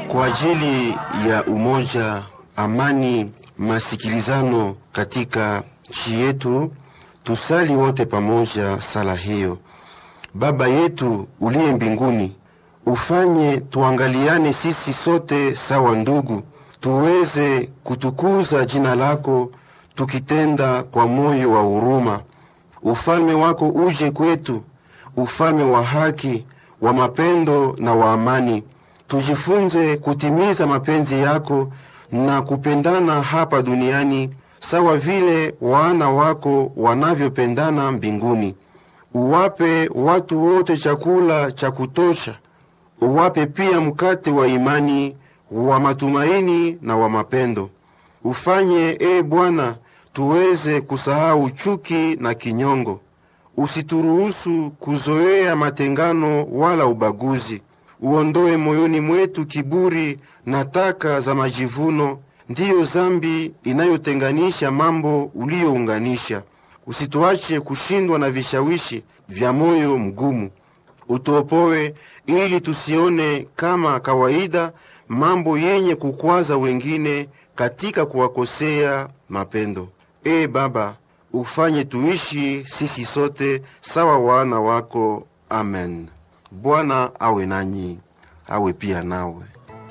Kwa ajili ya umoja, amani, masikilizano katika nchi yetu, tusali wote pamoja sala hiyo. Baba yetu uliye mbinguni, ufanye tuangaliane sisi sote sawa ndugu, tuweze kutukuza jina lako tukitenda kwa moyo wa huruma. Ufalme wako uje kwetu, ufalme wa haki, wa mapendo na wa amani. Tujifunze kutimiza mapenzi yako na kupendana hapa duniani sawa vile wana wako wanavyopendana mbinguni. Uwape watu wote chakula cha kutosha. Uwape pia mkate wa imani, wa matumaini na wa mapendo. Ufanye, Bwana, tuweze kusahau chuki na kinyongo. Usituruhusu kuzoea matengano wala ubaguzi. Uondoe moyoni mwetu kiburi na taka za majivuno, ndiyo zambi inayotenganisha mambo uliounganisha. Usituache kushindwa na vishawishi vya moyo mgumu. Utuopoe ili tusione kama kawaida mambo yenye kukwaza wengine katika kuwakosea mapendo. Baba, ufanye tuishi sisi sote sawa wana wako. Amen. Bwana awe nanyi, awe pia nawe.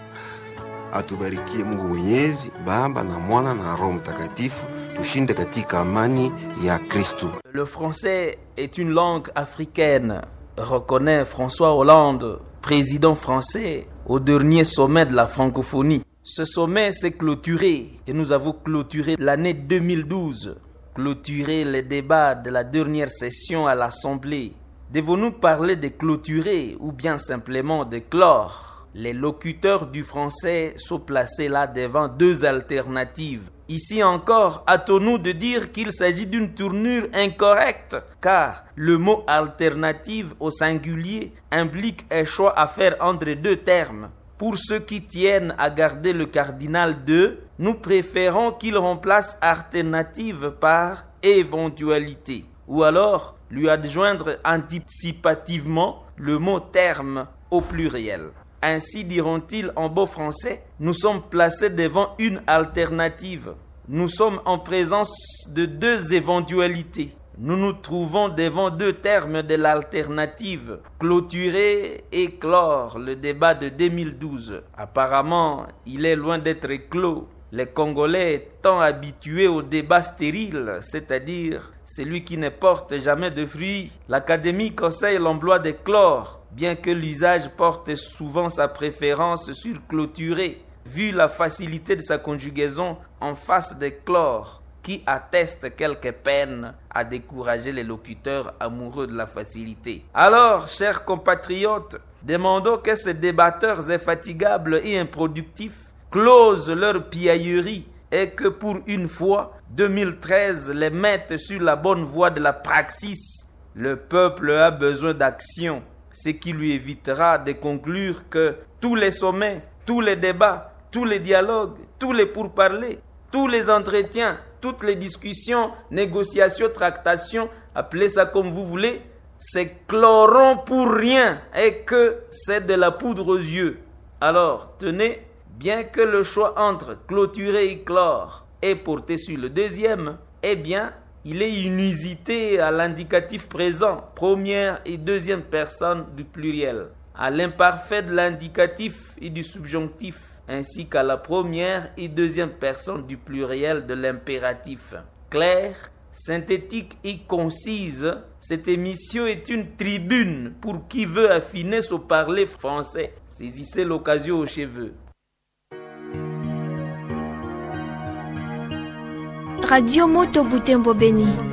Atubarikie Mungu Mwenyezi, Baba na Mwana na Roho Mtakatifu. Tushinde katika amani ya Kristo. Le français est une langue africaine, reconnaît François Hollande, président français au dernier sommet de la francophonie. Ce sommet s'est clôturé et nous avons clôturé l'année 2012, clôturé les débats de la dernière session à l'Assemblée. Devons-nous parler de clôturer ou bien simplement de clore? Les locuteurs du français sont placés là devant deux alternatives. Ici encore, hâtons-nous de dire qu'il s'agit d'une tournure incorrecte, car le mot alternative au singulier implique un choix à faire entre deux termes. Pour ceux qui tiennent à garder le cardinal de, nous préférons qu'il remplace alternative par éventualité, ou alors lui adjoindre anticipativement le mot terme au pluriel. Ainsi diront-ils en beau français, nous sommes placés devant une alternative. Nous sommes en présence de deux éventualités. Nous nous trouvons devant deux termes de l'alternative, clôturer et clore le débat de 2012. Apparemment, il est loin d'être clos. Les Congolais étant habitués au débat stérile, c'est-à-dire celui qui ne porte jamais de fruits, l'Académie conseille l'emploi de clore, bien que l'usage porte souvent sa préférence sur clôturer, vu la facilité de sa conjugaison en face de clore, qui atteste quelques peines à décourager les locuteurs amoureux de la facilité. Alors, chers compatriotes, demandons que ces débatteurs infatigables et improductifs closent leur piaillerie et que pour une fois, 2013 les mette sur la bonne voie de la praxis. Le peuple a besoin d'action, ce qui lui évitera de conclure que tous les sommets, tous les débats, tous les dialogues, tous les pourparlers, tous les entretiens, toutes les discussions, négociations, tractations, appelez ça comme vous voulez, c'est clorant pour rien et que c'est de la poudre aux yeux. Alors, tenez, bien que le choix entre clôturer et clore est porté sur le deuxième, eh bien, il est inusité à l'indicatif présent, première et deuxième personne du pluriel, à l'imparfait de l'indicatif et du subjonctif, ainsi qu'à la première et deuxième personne du pluriel de l'impératif. Claire, synthétique et concise, cette émission est une tribune pour qui veut affiner son parler français. Saisissez l'occasion aux cheveux. Radio Moto Butembo Beni.